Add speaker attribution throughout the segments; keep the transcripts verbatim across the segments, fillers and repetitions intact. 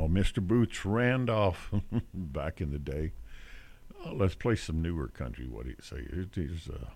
Speaker 1: Mister Boots Randolph back in the day. Uh, let's play some newer country. What do you say? It is uh,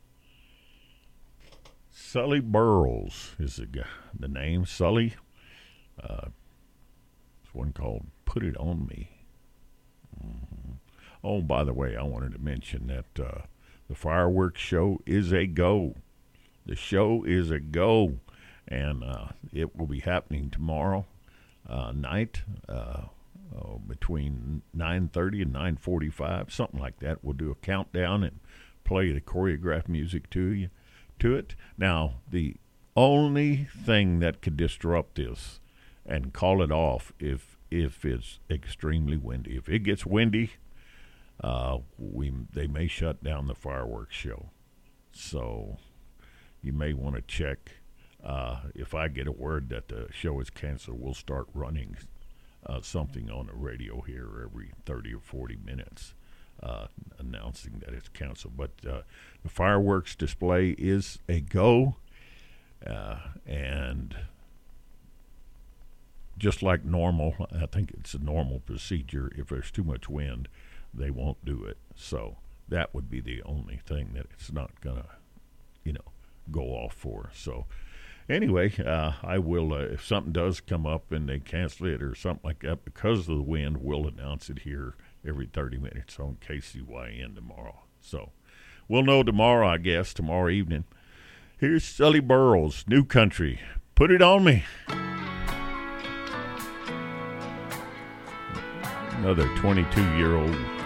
Speaker 1: Sully Burrows is the guy, the name Sully. Uh, there's one called "Put It On Me." Mm-hmm. Oh, by the way, I wanted to mention that uh, the fireworks show is a go. The show is a go, and uh, it will be happening tomorrow uh, night uh, uh, between nine thirty and nine forty-five, something like that. We'll do a countdown and play the choreographed music to you, to it. Now, the only thing that could disrupt this and call it off if if it's extremely windy. If it gets windy, uh, we they may shut down the fireworks show. So you may want to check. Uh, if I get a word that the show is canceled, we'll start running uh, something on the radio here every thirty or forty minutes uh, announcing that it's canceled. But uh, the fireworks display is a go, uh, and just like normal, I think it's a normal procedure. If there's too much wind, they won't do it. So that would be the only thing that it's not going to, you know, go off for. So anyway, uh, I will, uh, if something does come up and they cancel it or something like that because of the wind, we'll announce it here every thirty minutes on K C Y N tomorrow. So we'll know tomorrow, I guess, tomorrow evening. Here's Sully Burrows, New Country. Put It On Me. Another twenty-two-year-old